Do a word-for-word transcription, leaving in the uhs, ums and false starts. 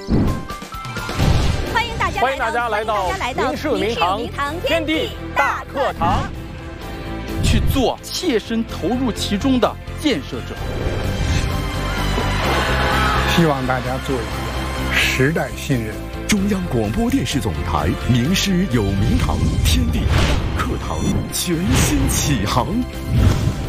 欢迎大家， 欢迎大家来到明世明堂天地大课堂， 去做切身投入其中的建设者。 希望大家做一个时代新人。 中央广播电视总台名师有名堂天地大课堂全新启航。